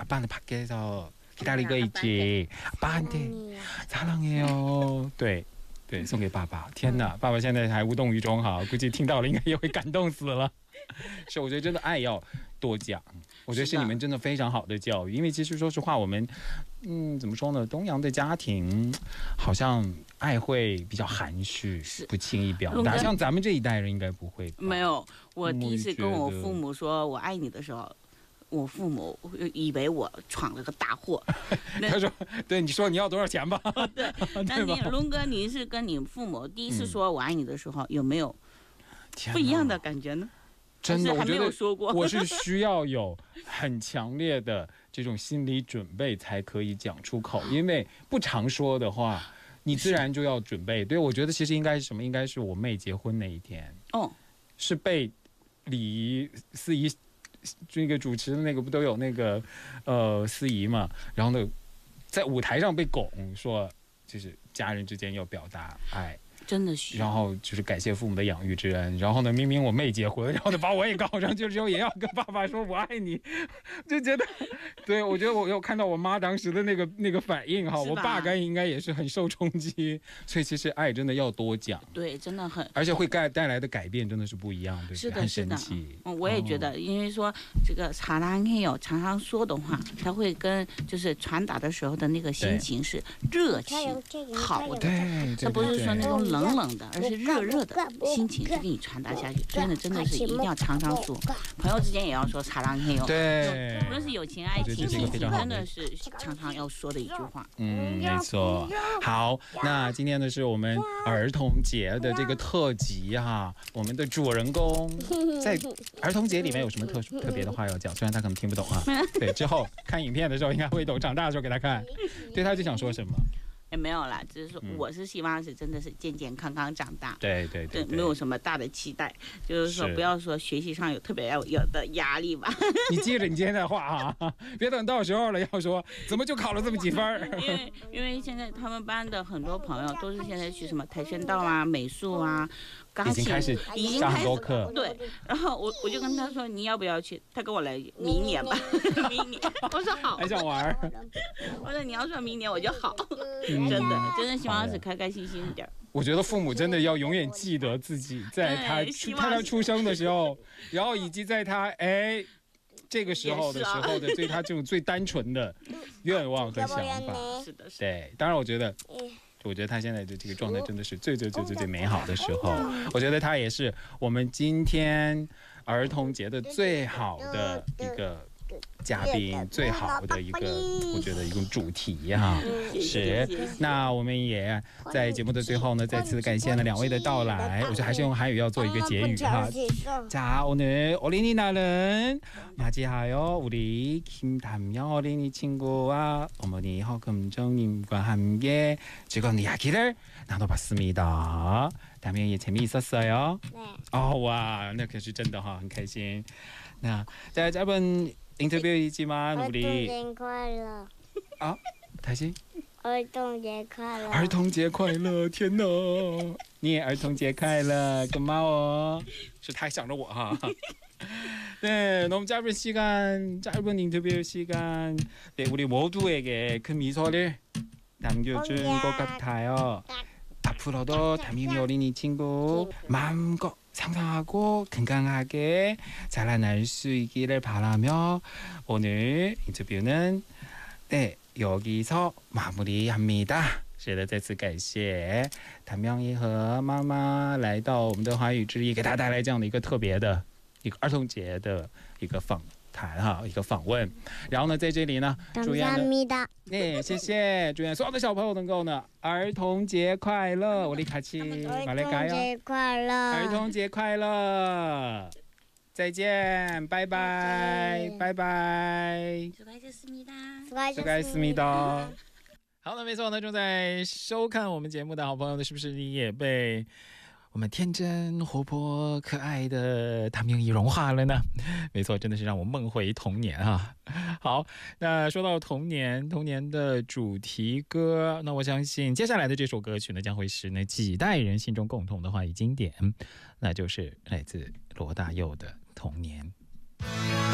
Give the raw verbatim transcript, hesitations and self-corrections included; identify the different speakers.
Speaker 1: 아빠는 밖에서 기다리고 있지. 아빠한테 사랑해요. 对对，送给爸爸。天哪，爸爸现在还无动于衷哈，估计听到了应该也会感动死了。是，我觉得真的爱要多讲，我觉得是你们真的非常好的教育。因为其实说实话，我们嗯怎么说呢，东洋的家庭好像爱会比较含蓄，不轻易表达，像咱们这一代人应该不会。
Speaker 2: 没有，我第一次跟我父母说我爱你的时候，我父母以为我闯了个大祸。
Speaker 1: 他说：“对，你说你要多少钱吧？”
Speaker 2: 对，那你龙哥，你是跟你父母第一次说我爱你的时候，有没有不一样的感觉呢？
Speaker 1: 真的，
Speaker 2: 我觉得
Speaker 1: 我是需要有很强烈的这种心理准备才可以讲出口，因为不常说的话，你自然就要准备。对，我觉得其实应该是什么？应该是我妹结婚那一天，哦，是被礼仪司仪这个主持的那个不都有那个呃司仪嘛？然后呢，在舞台上被拱说，就是家人之间要表达爱。
Speaker 2: 真的需
Speaker 1: 要，然后就是感谢父母的养育之恩。然后呢，明明我妹结婚，然后呢把我也告上去之后，也要跟爸爸说我爱你，就觉得，对，我觉得我有看到我妈当时的那个那个反应哈，我爸该应该也是很受冲击。所以其实爱真的要多讲，
Speaker 2: 对，真的很，
Speaker 1: 而且会带带来的改变真的是不一样，对，
Speaker 2: 是的，
Speaker 1: 很神奇。
Speaker 2: 嗯，我也觉得，因为说这个查拉黑有常常说的话，它会跟就是传达的时候的那个心情是热情好的，
Speaker 1: 对，
Speaker 2: 它不是说那种冷冷的，而是热热的心情是给你传达下去，真的真的是一定要常常说，朋友之间也要说查拉黑哦。
Speaker 1: 对，
Speaker 2: 无论是友情、爱情、亲情，真的是常常要说的一句话。
Speaker 1: 嗯，没错。好，那今天呢是我们儿童节的这个特辑哈，我们的主人公在儿童节里面有什么特殊特别的话要讲？虽然他可能听不懂啊，对，之后看影片的时候应该会懂，长大的时候给他看。对，他就想说什么？
Speaker 2: 也没有啦，只是说我是希望是真的是健健康康长大，
Speaker 1: 对对 对, 对，
Speaker 2: 没有什么大的期待，就是说不要说学习上有特别要有的压力吧。
Speaker 1: 你记着你今天的话啊，别等到时候了要说怎么就考了这么几分。
Speaker 2: 因为因为现在他们班的很多朋友都是现在去什么跆拳道啊、美术啊、钢琴，
Speaker 1: 已经开始上很多课。
Speaker 2: 对，然后我我就跟他说你要不要去？他跟我来明年吧，明年。我说好，
Speaker 1: 还想玩。
Speaker 2: 我说你要说明年我就好。真的，真的希望是开开心心一点。
Speaker 1: 我觉得父母真的要永远记得自己在他出他他出生的时候，然后以及在他哎这个时候的时候的对他这种最单纯的愿望和想法。
Speaker 2: 是的，是的。
Speaker 1: 对，当然我觉得。我觉得他现在的这个状态真的是最最最最最美好的时候。我觉得他也是我们今天儿童节的最好的一个嘉宾，最好的一个我觉得一种主题哈。是，那我们也在节目的最后呢，再次感谢了两位的到来。我觉得还是用韩语要做一个结语哈。자 오늘 어린이날은 맞이하여 우리 김담영 어린이 친구와 어머니 허금정님과 함께 즐거운 이야기를 나눠봤습니다. 담영이 재미있었어요?
Speaker 3: 네.
Speaker 1: 어, 와, 那可是真的哈，很开心。那在짧은 인터뷰이지만 우리
Speaker 3: 快乐.
Speaker 1: 아, 다시?
Speaker 3: 儿童节快乐！
Speaker 1: 儿童节快乐！天哪，你也儿童节快乐，고마워。是他想着我哈。네, 너무 짧은 시간, 짧은 인터뷰 시간, 네, 우리 모두에게 큰 미소를 남겨준 것 같아요. 앞으로도 담임이 어린이 친구 마음껏 상상하고 건강하게 자라날 수 있기를 바라며 오늘 인터뷰는 네, 여기서 마무리합니다. 是的，再次感谢谭妙仪和妈妈来到我们的华语之夜，给大家带来这样的一个特别的一个儿童节的一个访谈哈，一个访问。然后呢，在这里呢，祝愿呢，哎，谢谢，祝愿所有的小朋友能够呢，儿童节快乐！我的卡奇，马来加油！
Speaker 3: 儿童节快乐！
Speaker 1: 儿童节快乐！再见，拜拜，拜拜。수고하셨습니다。好的，没错呢，正在收看我们节目的好朋友呢，是不是你也被我们天真活泼可爱的谭明仪融化了呢？没错，真的是让我梦回童年啊。好，那说到童年，童年的主题歌，那我相信接下来的这首歌曲呢，将会是那几代人心中共同的华语经典，那就是来自罗大佑的《童年》。